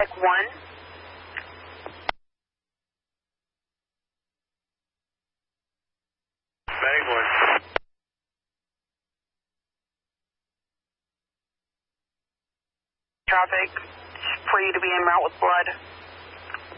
traffic 1. Bag 1. Traffic for you to be en route with blood.